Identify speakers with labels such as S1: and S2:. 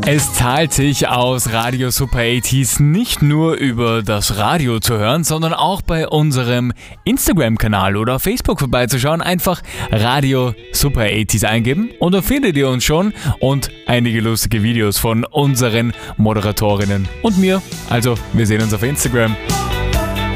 S1: Es zahlt sich aus, Radio Super 80s nicht nur über das Radio zu hören, sondern auch bei unserem Instagram-Kanal oder Facebook vorbeizuschauen. Einfach Radio Super 80s eingeben und dann findet ihr uns schon und einige lustige Videos von unseren Moderatorinnen und mir. Also, wir sehen uns auf Instagram.